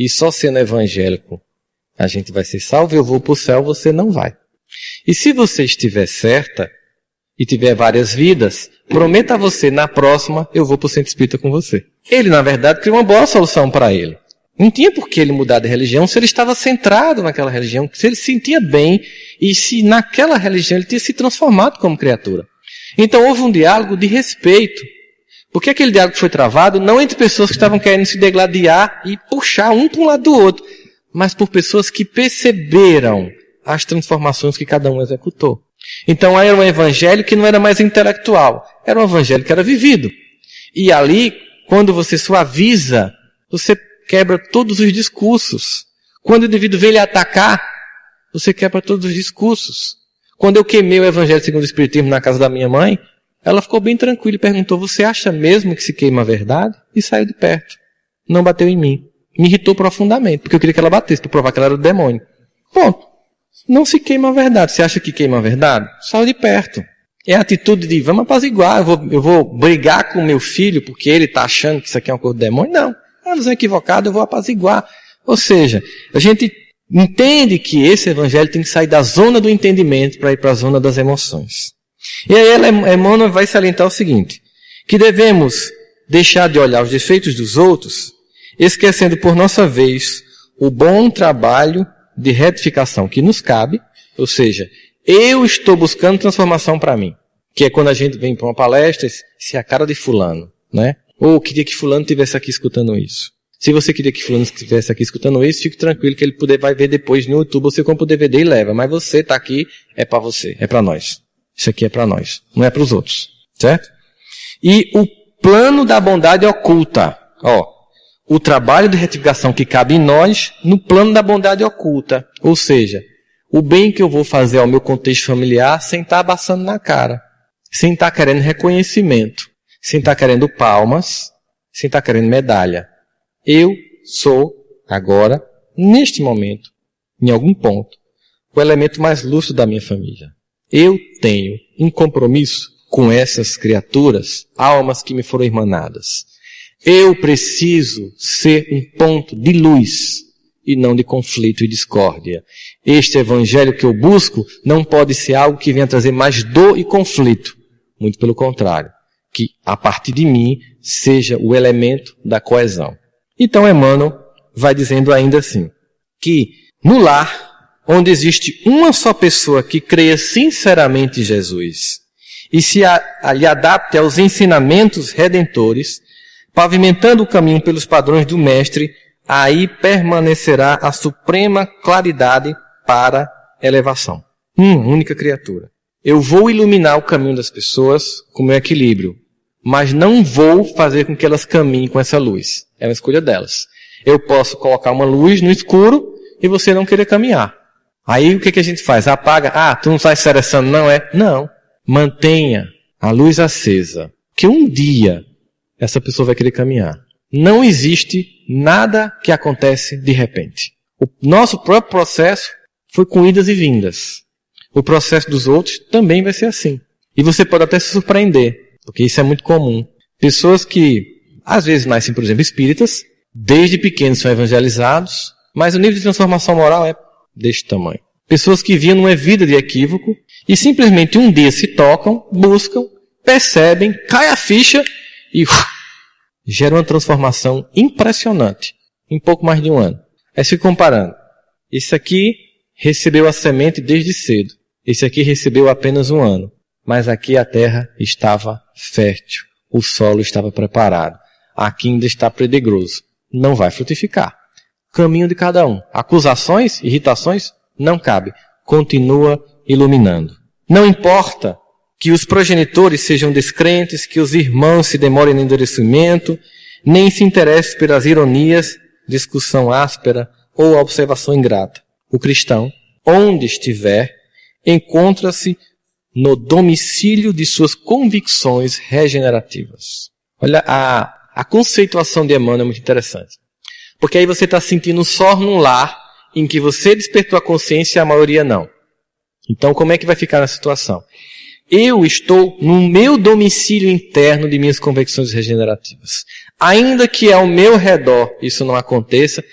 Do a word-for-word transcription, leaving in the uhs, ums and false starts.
e só sendo evangélico a gente vai ser salvo, eu vou para o céu, você não vai. E se você estiver certa e tiver várias vidas, prometa a você, na próxima eu vou para o centro espírita com você. Ele, na verdade, criou uma boa solução para ele. Não tinha por que ele mudar de religião se ele estava centrado naquela religião, se ele se sentia bem e se naquela religião ele tinha se transformado como criatura. Então houve um diálogo de respeito. Porque aquele diálogo foi travado não entre pessoas que estavam querendo se degladiar e puxar um para um lado do outro, mas por pessoas que perceberam as transformações que cada um executou. Então era um evangelho que não era mais intelectual, era um evangelho que era vivido. E ali, quando você suaviza, você quebra todos os discursos. Quando o indivíduo vem lhe atacar, você quebra todos os discursos. Quando eu queimei o evangelho segundo o Espiritismo na casa da minha mãe, ela ficou bem tranquila e perguntou, você acha mesmo que se queima a verdade? E saiu de perto. Não bateu em mim. Me irritou profundamente, porque eu queria que ela batesse, para provar que ela era o demônio. Ponto. Não se queima a verdade. Você acha que queima a verdade? Saiu de perto. É a atitude de, vamos apaziguar, eu vou, eu vou brigar com meu filho, porque ele está achando que isso aqui é uma coisa do demônio? Não. É uma visão equivocada, eu vou apaziguar. Ou seja, a gente entende que esse evangelho tem que sair da zona do entendimento para ir para a zona das emoções. E aí Emmanuel vai salientar o seguinte, que devemos deixar de olhar os defeitos dos outros, esquecendo por nossa vez o bom trabalho de retificação que nos cabe, ou seja, eu estou buscando transformação para mim, que é quando a gente vem para uma palestra, se é a cara de fulano, né? Ou queria que fulano estivesse aqui escutando isso. Se você queria que fulano estivesse aqui escutando isso, fique tranquilo que ele poder, vai ver depois no YouTube, você compra o D V D e leva, mas você está aqui, é para você, é para nós. Isso aqui é para nós, não é para os outros, certo? E o plano da bondade oculta, ó, o trabalho de retificação que cabe em nós no plano da bondade oculta, ou seja, o bem que eu vou fazer ao meu contexto familiar sem estar abaçando na cara, sem estar querendo reconhecimento, sem estar querendo palmas, sem estar querendo medalha. Eu sou, agora, neste momento, em algum ponto, o elemento mais lúcido da minha família. Eu tenho um compromisso com essas criaturas, almas que me foram irmanadas. Eu preciso ser um ponto de luz e não de conflito e discórdia. Este evangelho que eu busco não pode ser algo que venha trazer mais dor e conflito. Muito pelo contrário, que a partir de mim seja o elemento da coesão. Então Emmanuel vai dizendo ainda assim, que no lar, onde existe uma só pessoa que creia sinceramente em Jesus e se a, a, lhe adapte aos ensinamentos redentores, pavimentando o caminho pelos padrões do Mestre, aí permanecerá a suprema claridade para elevação. Uma única criatura. Eu vou iluminar o caminho das pessoas com o meu equilíbrio, mas não vou fazer com que elas caminhem com essa luz. É uma escolha delas. Eu posso colocar uma luz no escuro e você não querer caminhar. Aí o que, que a gente faz? Apaga. Ah, tu não está interessando, não é? Não. Mantenha a luz acesa. Que um dia essa pessoa vai querer caminhar. Não existe nada que acontece de repente. O nosso próprio processo foi com idas e vindas. O processo dos outros também vai ser assim. E você pode até se surpreender, porque isso é muito comum. Pessoas que, às vezes, nascem, por exemplo, espíritas, desde pequenos são evangelizados, mas o nível de transformação moral é deste tamanho. Pessoas que vinham numa vida de equívoco e simplesmente um dia se tocam, buscam, percebem, cai a ficha e uf, gera uma transformação impressionante em pouco mais de um ano. Aí se comparando. Esse aqui recebeu a semente desde cedo. Esse aqui recebeu apenas um ano. Mas aqui a terra estava fértil. O solo estava preparado. Aqui ainda está predegroso. Não vai frutificar. Caminho de cada um. Acusações, irritações, não cabe. Continua iluminando. Não importa que os progenitores sejam descrentes, que os irmãos se demorem no endurecimento, nem se interessem pelas ironias, discussão áspera ou observação ingrata. O cristão, onde estiver, encontra-se no domicílio de suas convicções regenerativas. Olha, a, a conceituação de Emmanuel é muito interessante. Porque aí você está sentindo só num lar em que você despertou a consciência e a maioria não. Então, como é que vai ficar na situação? Eu estou no meu domicílio interno de minhas convicções regenerativas. Ainda que ao meu redor isso não aconteça,